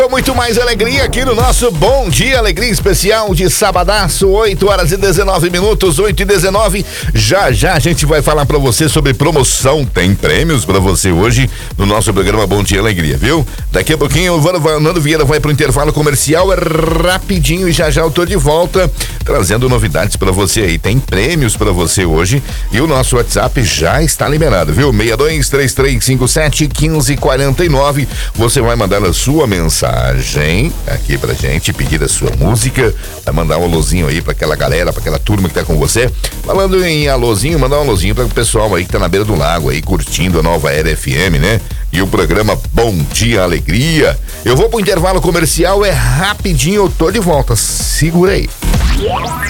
Muito mais alegria aqui no nosso Bom Dia Alegria especial de sabadaço, 8h19, 8h19. Já a gente vai falar pra você sobre promoção. Tem prêmios pra você hoje no nosso programa Bom Dia Alegria, viu? Daqui a pouquinho o Nando Vieira vai pro intervalo comercial, rapidinho, e já eu tô de volta trazendo novidades pra você aí. Tem prêmios pra você hoje e o nosso WhatsApp já está liberado, viu? 6233571549. Você vai mandar a sua mensagem aqui pra gente, pedir a sua música, vai mandar um alôzinho aí pra aquela galera, pra aquela turma que tá com você. Falando em alôzinho, mandar um alôzinho pra o pessoal aí que tá na beira do lago aí, curtindo a Nova Era FM, né? E o programa Bom Dia Alegria. Eu vou pro intervalo comercial, é rapidinho, eu tô de volta, segura aí.